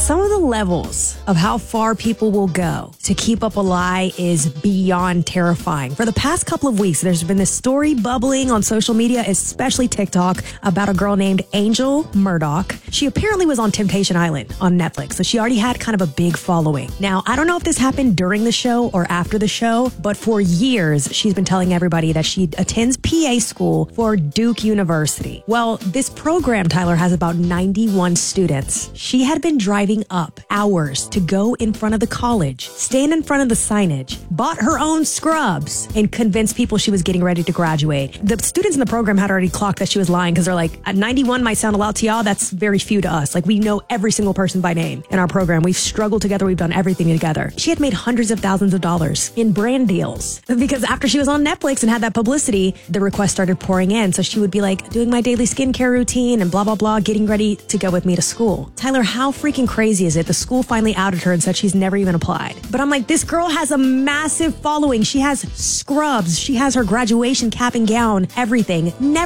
Some of the levels of how far people will go to keep up a lie is beyond terrifying. For the past couple of weeks, there's been this story bubbling on social media, especially TikTok, about a girl named Angel Murdoch. She apparently was on Temptation Island on Netflix, so she already had kind of a big following. Now, I don't know if this happened during the show or after the show, but for years, she's been telling everybody that she attends PA school for Duke University. Well, this program, Tyler, has about 91 students. She had been driving up hours to go in front of the college, stand in front of the signage, bought her own scrubs, and convinced people she was getting ready to graduate. The students in the program had already clocked that she was lying because they're like, at 91 might sound a lot to y'all. That's very few to us. Like, we know every single person by name in our program. We've struggled together. We've done everything together. She had made hundreds of thousands of dollars in brand deals because after she was on Netflix and had that publicity, the requests started pouring in. So she would be like doing my daily skincare routine and blah, blah, blah, getting ready to go with me to school. Tyler, how freaking crazy is it? The school finally outed her and said she's never even applied. But I'm like, this girl has a massive following. She has scrubs. She has her graduation cap and gown, everything. Never